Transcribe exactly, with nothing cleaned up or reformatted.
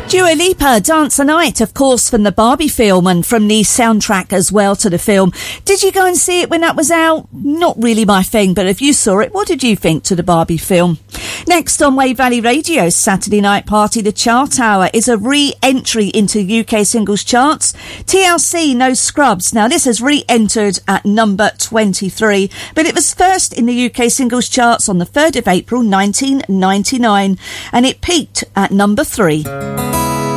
Dua Lipa, Dance the Night, of course, from the Barbie film and from the soundtrack as well to the film. Did you go and see it when that was out? Not really my thing, but if you saw it, what did you think to the Barbie film? Next on Wave Valley Radio's Saturday Night Party, the Chart Hour is a re-entry into U K singles charts. T L C, No Scrubs. Now, this has re-entered at number twenty-three, but it was first in the U K singles charts on the third of April nineteen ninety-nine, and it peaked at number three.